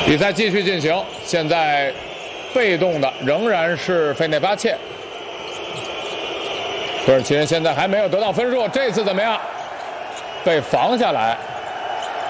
比赛继续进行，现在被动的仍然是费内巴切。土耳其人现在还没有得到分数，这次怎么样？被防下来。